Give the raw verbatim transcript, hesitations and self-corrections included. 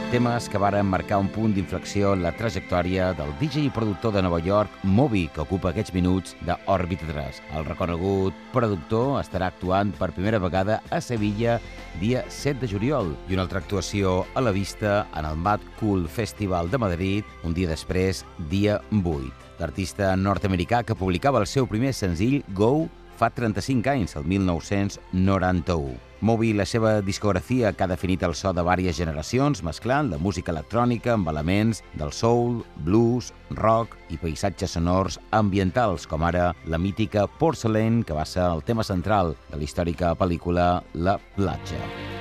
Temes que varen marcar un punt d'inflexió en la trajectòria del D J i productor de Nova York, Moby, que ocupa aquests minuts d'Òrbita tres. El reconegut productor estarà actuant per primera vegada a Sevilla dia set de juliol i una altra actuació a la vista en el Mad Cool Festival de Madrid un dia després, dia vuit. L'artista nord-americà que publicava el seu primer senzill, Go, fa trenta-cinc anys, el mil nou-cents noranta-u. Moby i la seva discografia que ha definit el so de diverses generacions, mesclant la música electrònica amb elements del soul, blues, rock i paisatges sonors ambientals, com ara la mítica Porcelain, que va ser el tema central de la històrica pel·lícula La platja.